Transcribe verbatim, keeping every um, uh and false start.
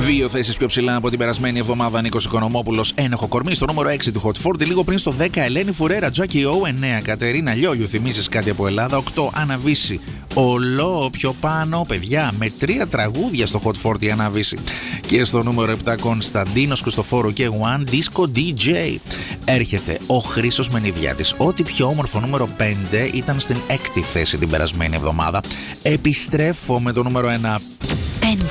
Δύο θέσεις πιο ψηλά από την περασμένη εβδομάδα, Νίκος Οικονομόπουλος, Ένοχο κορμί. Στο νούμερο έξι του Hot φορτί, λίγο πριν στο δέκα, Ελένη Φουρέρα, Τζάκι Ο. εννέα, Κατερίνα Λιόλιου, θυμίζεις κάτι από Ελλάδα. οκτώ, Αναβίση, Ολό πιο πάνω, παιδιά, με τρία τραγούδια στο Hot φορτί Αναβίση. Και στο νούμερο επτά, Κωνσταντίνος Χριστοφόρου και One Disco ντι τζέι. Έρχεται ο Χρήστος Μενιδιάτης. Ό,τι πιο όμορφο, νούμερο πέντε, ήταν στην έκτη θέση την περασμένη εβδομάδα. Επιστρέφω με το νούμερο ένα.